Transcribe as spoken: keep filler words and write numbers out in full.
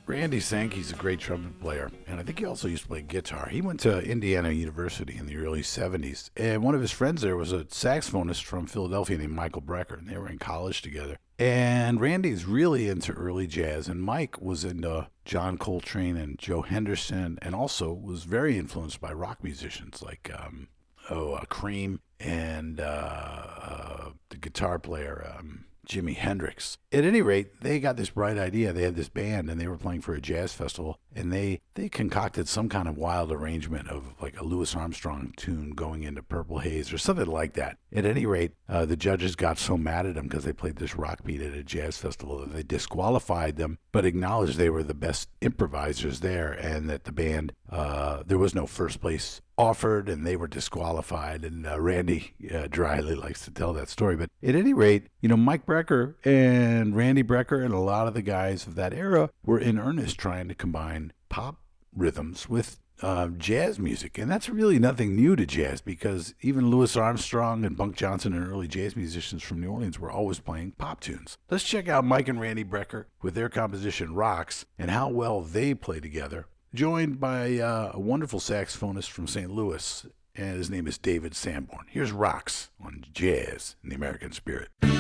Randy Sankey's a great trumpet player, and I think he also used to play guitar. He went to Indiana University in the early seventies, and one of his friends there was a saxophonist from Philadelphia named Michael Brecker, and they were in college together. And Randy's really into early jazz, and Mike was into John Coltrane and Joe Henderson, and also was very influenced by rock musicians like um, oh uh, Cream and uh, uh, the guitar player um, Jimi Hendrix. At any rate, they got this bright idea. They had this band, and they were playing for a jazz festival, and they, they concocted some kind of wild arrangement of like a Louis Armstrong tune going into Purple Haze or something like that. At any rate, uh, the judges got so mad at them because they played this rock beat at a jazz festival that they disqualified them, but acknowledged they were the best improvisers there, and that the band, uh, there was no first place offered, and they were disqualified. And uh, Randy uh, dryly likes to tell that story. But at any rate, you know, Mike Brecker and Randy Brecker and a lot of the guys of that era were in earnest trying to combine pop rhythms with uh, jazz music. And that's really nothing new to jazz, because even Louis Armstrong and Bunk Johnson and early jazz musicians from New Orleans were always playing pop tunes. Let's check out Mike and Randy Brecker with their composition Rocks and how well they play together, joined by uh, a wonderful saxophonist from Saint Louis, and his name is David Sanborn. Here's Rocks on Jazz in the American Spirit.